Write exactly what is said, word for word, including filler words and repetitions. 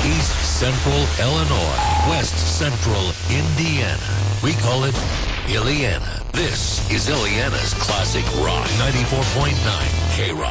East Central Illinois, West Central Indiana. We call it Illiana. This is Illiana's Classic Rock ninety-four point nine K-Rock.